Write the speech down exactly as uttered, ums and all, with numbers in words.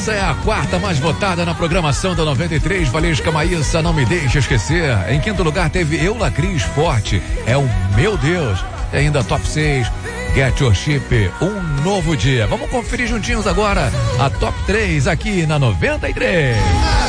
Essa é a quarta mais votada na programação da noventa e três. Valesca Maíssa, Não Me Deixe Esquecer. Em quinto lugar teve Eula Cris, Forte, É o Meu Deus. E ainda top seis, Get Your Chip, Um Novo Dia. Vamos conferir juntinhos agora a top três aqui na noventa e três.